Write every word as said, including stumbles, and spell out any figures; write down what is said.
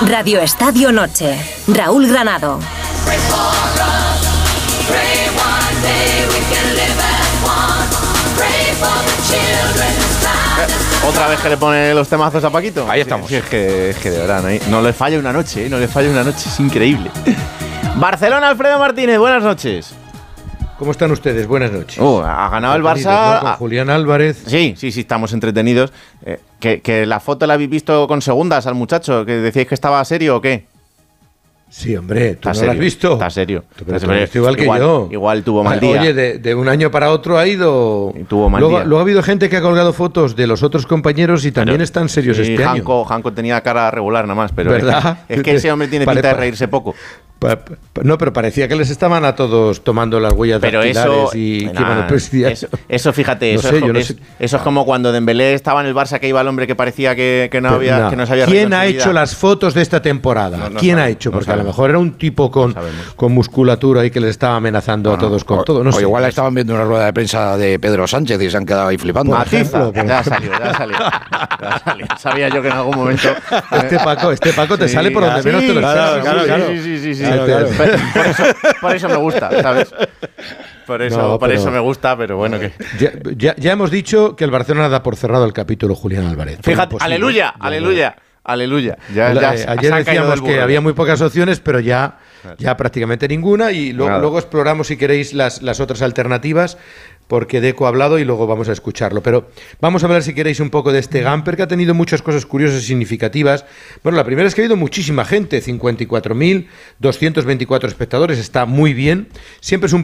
Radio Estadio Noche. Raúl Granado. ¿Otra vez que le pone los temazos a Paquito? Ahí estamos. Sí, es, que, es que de verdad, no, no le falla una noche, ¿eh? No le falla una noche, es increíble. Barcelona, Alfredo Martínez, buenas noches. ¿Cómo están ustedes? Buenas noches. Uh, ha ganado el Barça. ¿No? Con Julián Álvarez. Sí, sí, sí, estamos entretenidos. Eh, que, que la foto la habéis visto con segundas al muchacho, que decíais que estaba serio o qué. Sí, hombre, ¿tú no serio, lo has visto? Está serio. Pero tú lo has visto igual que igual, yo. Igual tuvo mal día. Oye, de, de un año para otro ha ido... Y tuvo mal luego, día. luego ha habido gente que ha colgado fotos de los otros compañeros y también pero, están serios sí, este Janko, año. Janko tenía cara regular nada más, pero ¿verdad? Es, es que ese hombre tiene pinta de reírse poco. No, pero parecía que les estaban a todos tomando las huellas pero dactilares eso, y nah, que iban a presidir. Eso, eso, fíjate, no eso, sé, es, no es, sé. eso es como cuando Dembélé estaba en el Barça, que iba el hombre que parecía que, que, no, había, no. que no se había ¿Quién ha hecho las fotos de esta temporada? No, no ¿Quién sabe, ha hecho? no Porque sabemos. a lo mejor era un tipo con, con musculatura y que les estaba amenazando no, a todos no, con o, todo. No o sé. igual estaban viendo una rueda de prensa de Pedro Sánchez y se han quedado ahí flipando. Matiza, ya salió, ya salió, ya salió. Sabía yo que en algún momento... Este Paco, este Paco te sí, sale por donde sí, menos te lo claro, esperas. Claro, claro, sí, sí, sí, sí, sí. Claro, claro. Por, eso, por eso me gusta, ¿sabes? Por eso, no, por pero, eso me gusta, pero bueno que... Ya, ya, ya hemos dicho que el Barcelona da por cerrado el capítulo Julián Álvarez. Fíjate, aleluya, ya aleluya, no. aleluya. Ya, la, ya, eh, ayer decíamos que había muy pocas opciones, pero ya, ya prácticamente ninguna y luego, luego exploramos, si queréis, las, las otras alternativas, porque Deco ha hablado y luego vamos a escucharlo. Pero vamos a hablar, si queréis, un poco de este Gamper, que ha tenido muchas cosas curiosas y significativas. Bueno, la primera es que ha habido muchísima gente, cincuenta y cuatro mil doscientos veinticuatro espectadores, está muy bien. Siempre es un